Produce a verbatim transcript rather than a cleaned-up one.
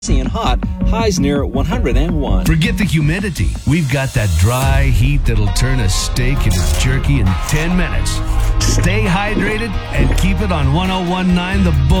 and hot, highs near one hundred one. Forget the humidity. We've got that dry heat that'll turn a steak into jerky in ten minutes. Stay hydrated and keep it on one oh one point nine The Bull.